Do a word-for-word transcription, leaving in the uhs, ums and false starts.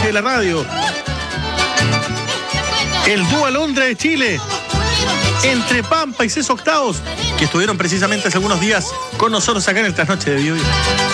de la radio. El dúo Alondra de Chile, entre Pampa y Seso Octavos, que estuvieron precisamente hace algunos días con nosotros acá en el Trasnoche de Bio Bio.